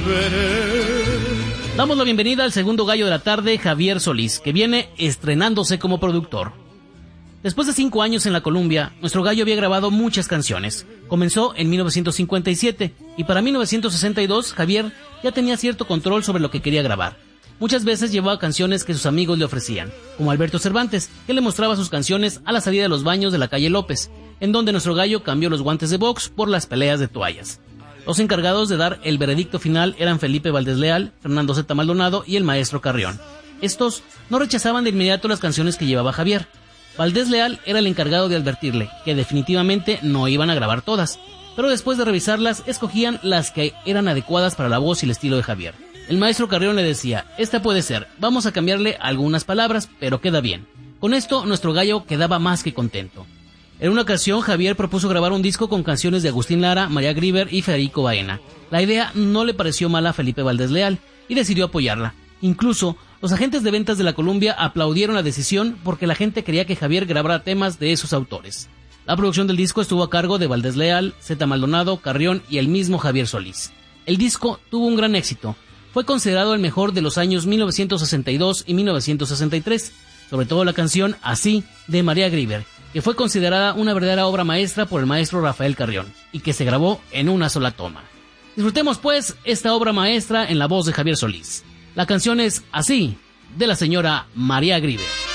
volveré. Damos la bienvenida al segundo gallo de la tarde, Javier Solís, que viene estrenándose como productor. Después de 5 años en la Columbia, nuestro gallo había grabado muchas canciones. Comenzó en 1957 y para 1962 Javier ya tenía cierto control sobre lo que quería grabar. Muchas veces llevaba canciones que sus amigos le ofrecían, como Alberto Cervantes, que le mostraba sus canciones a la salida de los baños de la calle López, en donde nuestro gallo cambió los guantes de box por las peleas de toallas. Los encargados de dar el veredicto final eran Felipe Valdés Leal, Fernando Zeta Maldonado y el maestro Carrión. Estos no rechazaban de inmediato las canciones que llevaba Javier. Valdés Leal era el encargado de advertirle que definitivamente no iban a grabar todas, pero después de revisarlas escogían las que eran adecuadas para la voz y el estilo de Javier. El maestro Carrión le decía: esta puede ser, vamos a cambiarle algunas palabras, pero queda bien. Con esto nuestro gallo quedaba más que contento. En una ocasión, Javier propuso grabar un disco con canciones de Agustín Lara, María Grieber y Federico Baena. La idea no le pareció mala a Felipe Valdés Leal y decidió apoyarla. Incluso, los agentes de ventas de la Columbia aplaudieron la decisión porque la gente quería que Javier grabara temas de esos autores. La producción del disco estuvo a cargo de Valdés Leal, Zeta Maldonado, Carrión y el mismo Javier Solís. El disco tuvo un gran éxito. Fue considerado el mejor de los años 1962 y 1963, sobre todo la canción Así, de María Grieber, que fue considerada una verdadera obra maestra por el maestro Rafael Carrión, y que se grabó en una sola toma. Disfrutemos pues esta obra maestra en la voz de Javier Solís. La canción es Así, de la señora María Grieber.